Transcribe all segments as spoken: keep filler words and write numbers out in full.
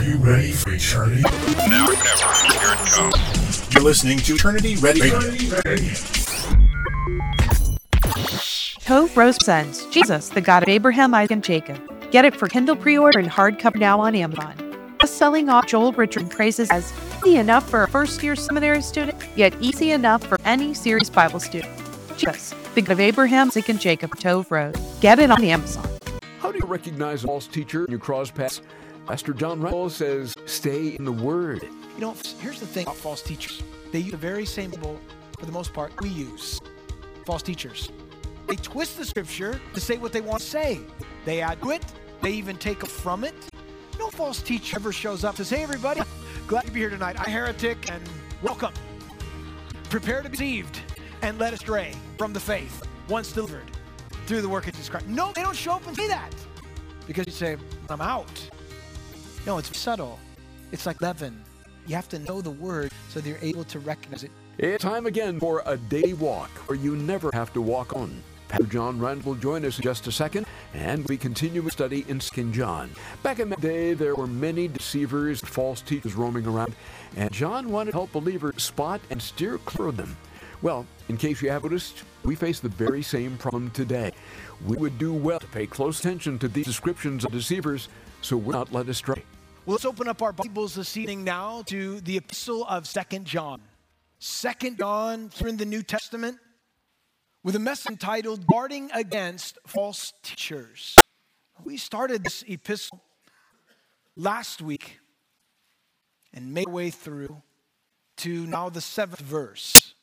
Are you ready for eternity? Now or never. Here it comes. You're listening to Eternity Ready Radio. Tove Rose presents Jesus, the God of Abraham, Isaac, and Jacob. Get it for Kindle pre-order and hardcover now on Amazon. Best-selling author Joel Richard praises as easy enough for a first-year seminary student, yet easy enough for any serious Bible student. Jesus, the God of Abraham, Isaac, and Jacob, Tove Rose. Get it on Amazon. How do you recognize a false teacher when you cross paths? Pastor John Reynolds says, stay in the Word. You know, here's the thing about false teachers. They use the very same Bible, for the most part, we use. False teachers. They twist the scripture to say what they want to say. They add to it. They even take from it. No false teacher ever shows up and says, hey, everybody, glad to be here tonight. I'm a heretic, and welcome. Prepare to be deceived and led astray from the faith once delivered through the work of Jesus Christ. No, they don't show up and say that. Because you say, I'm out. No, it's subtle. It's like leaven. You have to know the word so that you're able to recognize it. It's time again for a daily walk where you never have to walk on. Pastor John Reynolds will join us in just a second, and we continue a study in Second John. Back in that day, there were many deceivers, false teachers roaming around, and John wanted to help believers spot and steer clear of them. Well, in case you haven't noticed, we face the very same problem today. We would do well to pay close attention to these descriptions of deceivers so we're not led astray. Well, let's open up our Bibles this evening now to the epistle of Second John. Second John, here in the New Testament, with a message entitled, Guarding Against False Teachers. We started this epistle last week and made our way through to now the seventh verse.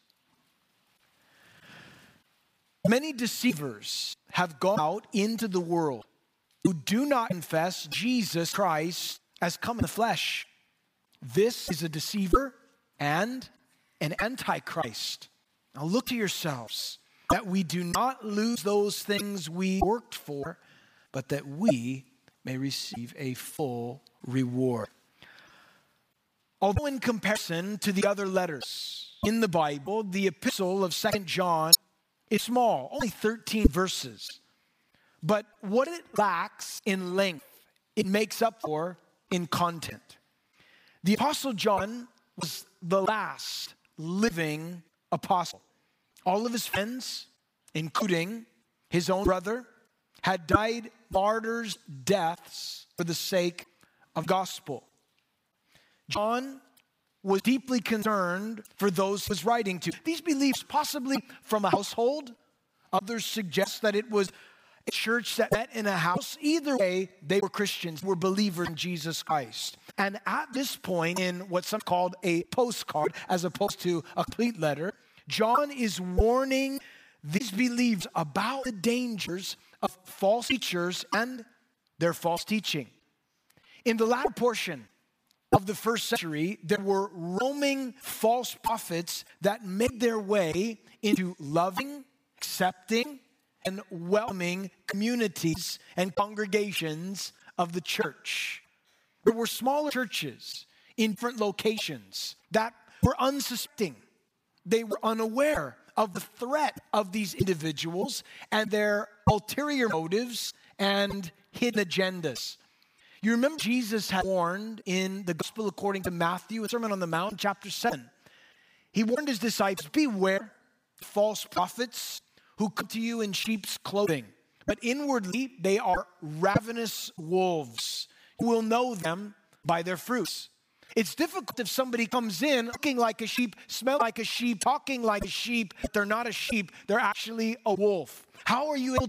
Many deceivers have gone out into the world who do not confess Jesus Christ as come in the flesh. This is a deceiver and an antichrist. Now look to yourselves that we do not lose those things we worked for, but that we may receive a full reward. Although in comparison to the other letters in the Bible, the epistle of Second John is small, only thirteen verses. But what it lacks in length, it makes up for in content. The Apostle John was the last living apostle. All of his friends, including his own brother, had died martyrs' deaths for the sake of gospel. John was deeply concerned for those he was writing to. These beliefs, possibly from a household. Others suggest that it was a church that met in a house. Either way, they were Christians, were believers in Jesus Christ. And at this point, in what some called a postcard, as opposed to a complete letter, John is warning these believers about the dangers of false teachers and their false teaching. In the latter portion of the first century, there were roaming false prophets that made their way into loving, accepting, and welcoming communities and congregations of the church. There were smaller churches in different locations that were unsuspecting. They were unaware of the threat of these individuals and their ulterior motives and hidden agendas. You remember Jesus had warned in the Gospel according to Matthew, in Sermon on the Mount, chapter seven. He warned his disciples, beware false prophets who come to you in sheep's clothing, but inwardly they are ravenous wolves. You will know them by their fruits. It's difficult if somebody comes in looking like a sheep, smelling like a sheep, talking like a sheep, but they're not a sheep, they're actually a wolf. How are you able